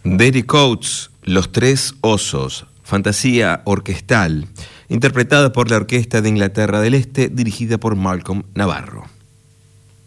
Derek Coates, Los Tres Osos, fantasía orquestal, interpretada por la Orquesta de Inglaterra del Este, dirigida por Malcolm Navarro.